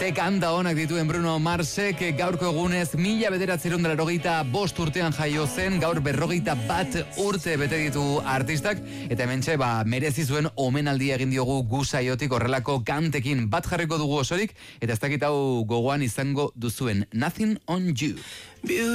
Ze kanta honak dituen Bruno Marsek, gaurko egunez 1985 urtean jaio zen, gaur 41 urte bete ditu artistak, eta hementxe merezi zuen omenaldia egin diogu gu saiotik horrelako kantekin bat jarriko dugu osorik, eta ez dakit hau gogoan izango duzuen Nothing on You.